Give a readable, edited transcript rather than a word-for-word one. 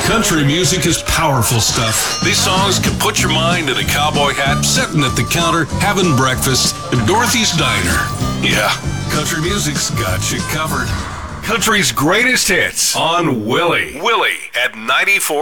Country music is powerful stuff. These songs can put your mind in a cowboy hat, sitting at the counter, having breakfast at Dorothy's Diner. Yeah, country music's got you covered. Country's greatest hits on Willie. Willie at 94.